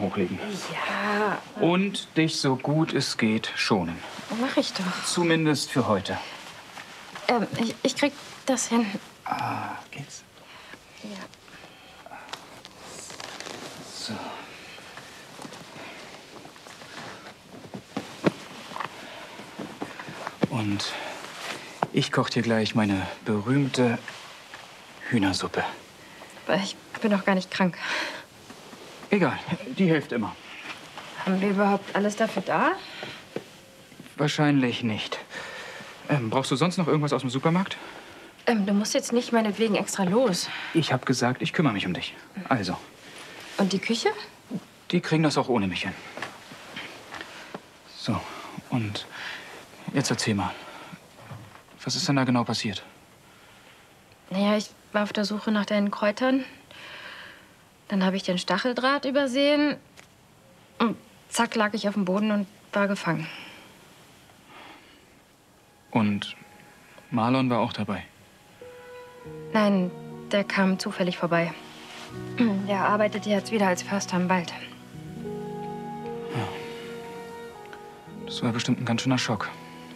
hochlegen. Ja. Und dich so gut es geht schonen. Mach ich doch. Zumindest für heute. Ich krieg das hin. Ah, geht's? Ja. So. Und ich koche dir gleich meine berühmte Hühnersuppe. Aber ich bin doch gar nicht krank. Egal, die hilft immer. Haben wir überhaupt alles dafür da? Wahrscheinlich nicht. Brauchst du sonst noch irgendwas aus dem Supermarkt? Du musst jetzt nicht meinetwegen extra los. Ich habe gesagt, ich kümmere mich um dich. Also, Und die Küche? die kriegen das auch ohne mich hin. So, und jetzt erzähl mal. Was ist denn da genau passiert? Naja, ich war auf der Suche nach deinen Kräutern. Dann habe ich den Stacheldraht übersehen. Und zack, lag ich auf dem Boden und war gefangen. Und Marlon war auch dabei. Nein, der kam zufällig vorbei. Der arbeitet jetzt wieder als Förster im Wald. Das war bestimmt ein ganz schöner Schock.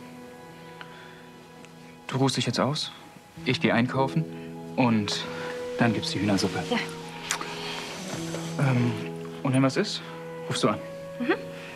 Du ruhst dich jetzt aus, ich gehe einkaufen und dann gibt's die Hühnersuppe. Ja. Und wenn was ist, rufst du an. Mhm.